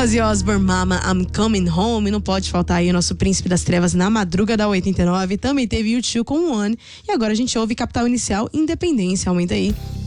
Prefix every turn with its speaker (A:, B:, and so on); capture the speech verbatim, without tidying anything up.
A: Ozzy Osbourne, Mama, I'm Coming Home. Não pode faltar aí o nosso Príncipe das Trevas na madruga da oitenta e nove. Também teve U dois com One. E agora a gente ouve Capital Inicial, Independência. Aumenta aí.